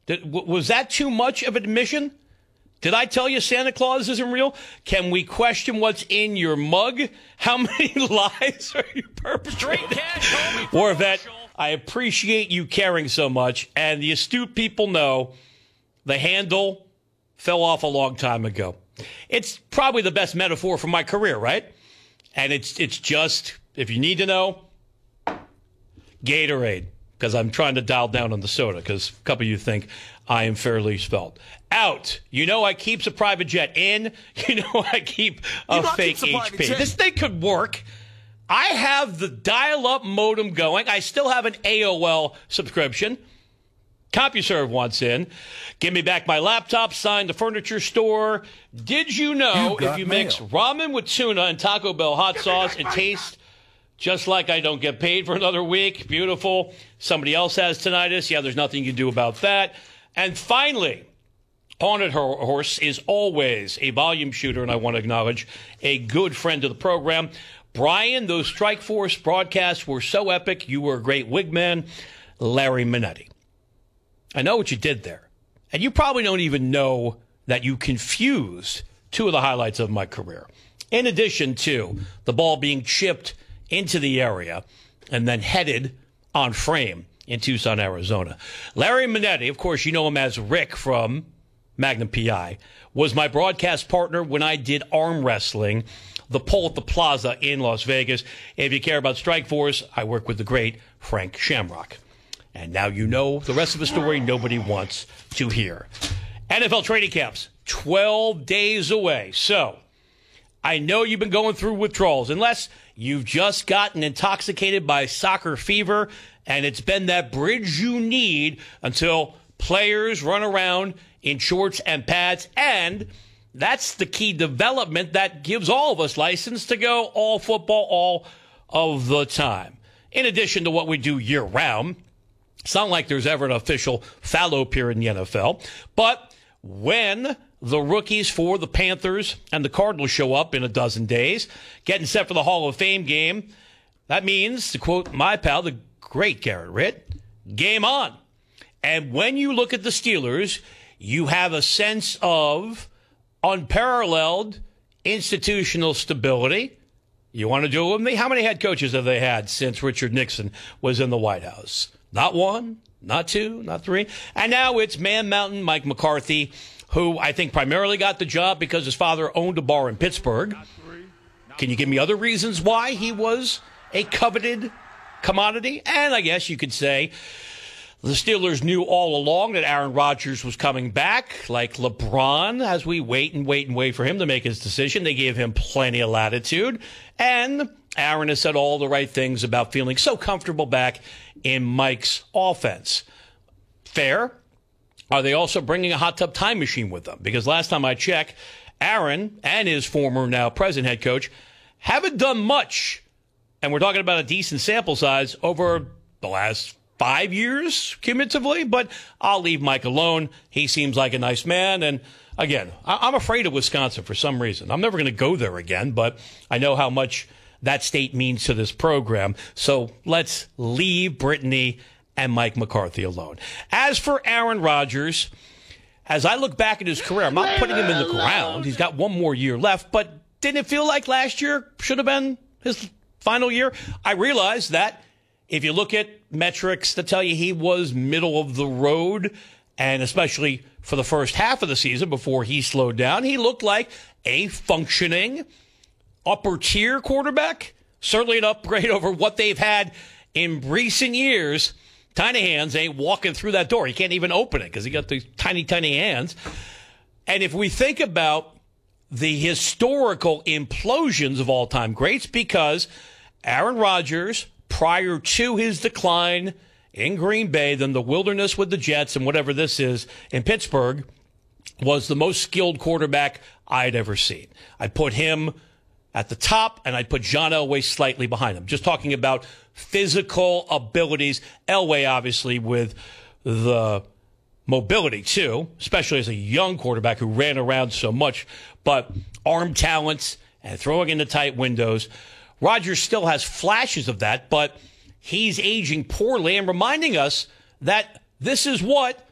Was that too much of an admission? Did I tell you Santa Claus isn't real? Can we question what's in your mug? How many lies are you perpetrating? Or that I appreciate you caring so much, and the astute people know the handle fell off a long time ago. It's probably the best metaphor for my career, right? And it's just, if you need to know, Gatorade, because I'm trying to dial down on the soda, because a couple of you think I am fairly svelte. Out. You know I keeps a private jet. In. You know I keep a fake HP. This thing could work. I have the dial-up modem going. I still have an AOL subscription. CompuServe wants in. Give me back my laptop, sign the furniture store. Did you know if you mix ramen with tuna and Taco Bell hot sauce, it tastes just like I don't get paid for another week? Beautiful. Somebody else has tinnitus. Yeah, there's nothing you can do about that. And finally, Haunted Horse is always a volume shooter, and I want to acknowledge a good friend of the program. Brian, those Strike Force broadcasts were so epic. You were a great wigman. Larry Minetti. I know what you did there. And you probably don't even know that you confused two of the highlights of my career. In addition to the ball being chipped into the area and then headed on frame in Tucson, Arizona. Larry Minetti, of course, you know him as Rick from Magnum PI, was my broadcast partner when I did arm wrestling, the pole at the Plaza in Las Vegas. If you care about Strike Force, I work with the great Frank Shamrock. And now you know the rest of the story nobody wants to hear. NFL training camps, 12 days away. So I know you've been going through withdrawals, unless you've just gotten intoxicated by soccer fever, and it's been that bridge you need until players run around in shorts and pads. And that's the key development that gives all of us license to go all football all of the time. In addition to what we do year round, it's not like there's ever an official fallow period in the NFL. But when the rookies for the Panthers and the Cardinals show up in a dozen days, getting set for the Hall of Fame game, that means, to quote my pal, the great Garrett Ritt, game on. And when you look at the Steelers, you have a sense of unparalleled institutional stability. You want to do it with me? How many head coaches have they had since Richard Nixon was in the White House? Not one, not two, not three. And now it's Man Mountain Mike McCarthy, who I think primarily got the job because his father owned a bar in Pittsburgh. Can you give me other reasons why he was a coveted commodity? And I guess you could say the Steelers knew all along that Aaron Rodgers was coming back, like LeBron, as we wait for him to make his decision. They gave him plenty of latitude. And Aaron has said all the right things about feeling so comfortable back in Mike's offense. Fair. Are they also bringing a hot tub time machine with them? Because last time I checked, Aaron and his former now present head coach haven't done much. And we're talking about a decent sample size over the last 5 years cumulatively. But I'll leave Mike alone. He seems like a nice man. And again, I'm afraid of Wisconsin for some reason. I'm never going to go there again, but I know how much that state means to this program. So let's leave Brittany and Mike McCarthy alone. As for Aaron Rodgers, as I look back at his career, I'm not putting him in the ground. He's got one more year left, but didn't it feel like last year should have been his final year? I realize that if you look at metrics that tell you he was middle of the road, and especially for the first half of the season before he slowed down, he looked like a functioning upper-tier quarterback, certainly an upgrade over what they've had in recent years. Tiny hands ain't walking through that door. He can't even open it because he got these tiny, tiny hands. And if we think about the historical implosions of all-time greats, because Aaron Rodgers, prior to his decline in Green Bay, then the wilderness with the Jets and whatever this is in Pittsburgh, was the most skilled quarterback I'd ever seen. I'd put him at the top, and I'd put John Elway slightly behind him. Just talking about physical abilities. Elway, obviously, with the mobility, too, especially as a young quarterback who ran around so much. But arm talents and throwing into tight windows. Rodgers still has flashes of that, but he's aging poorly and reminding us that this is what